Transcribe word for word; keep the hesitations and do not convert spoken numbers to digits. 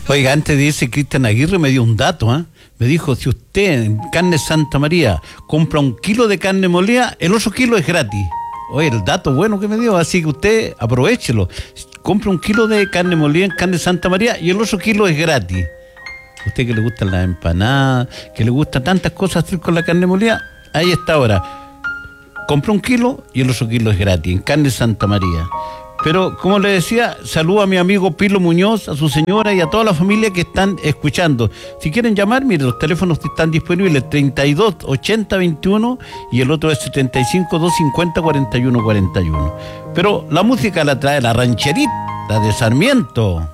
Oiga, antes de irse, Cristian Aguirre me dio un dato, ¿eh? Me dijo, si usted en Carne Santa María compra un kilo de carne molida, el otro kilo es gratis. Oye, el dato bueno que me dio, así que usted aprovéchelo. Compra un kilo de carne molida en Carne Santa María y el otro kilo es gratis. Usted que le gustan las empanadas, que le gustan tantas cosas hacer con la carne molida, ahí está ahora. Compra un kilo y el otro kilo es gratis en Carne Santa María. Pero, como le decía, saludo a mi amigo Pilo Muñoz, a su señora y a toda la familia que están escuchando. Si quieren llamar, mire, los teléfonos están disponibles, treinta y dos, ochenta, veintiuno y el otro es setenta y cinco, doscientos cincuenta, cuarenta y uno cuarenta y uno. Pero la música la trae la rancherita de Sarmiento.